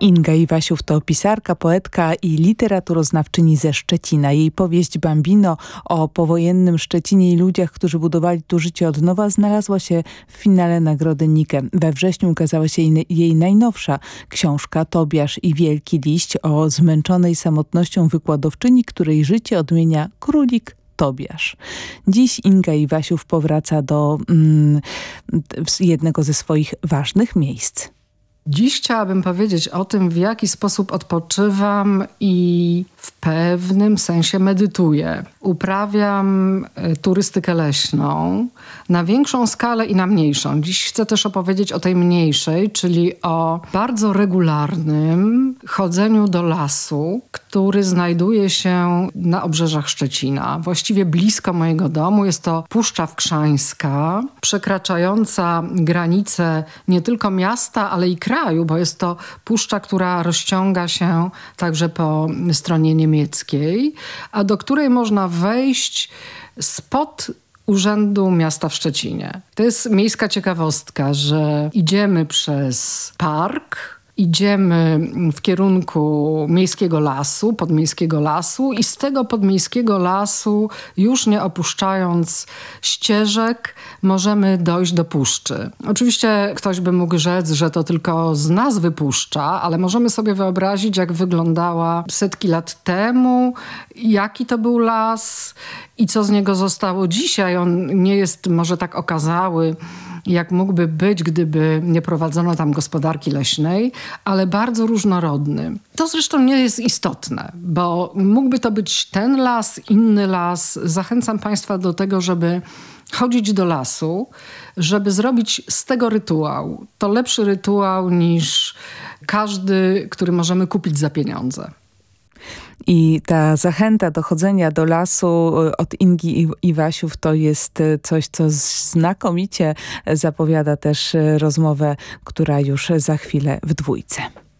Inga Iwasiów to pisarka, poetka i literaturoznawczyni ze Szczecina. Jej powieść Bambino o powojennym Szczecinie i ludziach, którzy budowali tu życie od nowa, znalazła się w finale Nagrody Nike. We wrześniu ukazała się jej najnowsza książka Tobiasz i Wielki Liść o zmęczonej samotnością wykładowczyni, której życie odmienia królik Tobiasz. Dziś Inga Iwasiów powraca do jednego ze swoich ważnych miejsc. Dziś chciałabym powiedzieć o tym, w jaki sposób odpoczywam i w pewnym sensie medytuję. Uprawiam turystykę leśną na większą skalę i na mniejszą. Dziś chcę też opowiedzieć o tej mniejszej, czyli o bardzo regularnym chodzeniu do lasu, który znajduje się na obrzeżach Szczecina. Właściwie blisko mojego domu. Jest to Puszcza Wkrzańska, przekraczająca granicę nie tylko miasta, ale i kraju, bo jest to puszcza, która rozciąga się także po stronie niemieckiej, a do której można wejść spod Urzędu Miasta w Szczecinie. To jest miejska ciekawostka, że idziemy przez park, idziemy w kierunku miejskiego lasu, podmiejskiego lasu i z tego podmiejskiego lasu, już nie opuszczając ścieżek, możemy dojść do puszczy. Oczywiście ktoś by mógł rzec, że to tylko z nazwy puszcza, ale możemy sobie wyobrazić, jak wyglądała setki lat temu, jaki to był las i co z niego zostało dzisiaj. On nie jest może tak okazały, jak mógłby być, gdyby nie prowadzono tam gospodarki leśnej, ale bardzo różnorodny. To zresztą nie jest istotne, bo mógłby to być ten las, inny las. Zachęcam Państwa do tego, żeby chodzić do lasu, żeby zrobić z tego rytuał. To lepszy rytuał niż każdy, który możemy kupić za pieniądze. I ta zachęta do chodzenia do lasu od Ingi Iwasiów to jest coś, co znakomicie zapowiada też rozmowę, która już za chwilę w dwójce.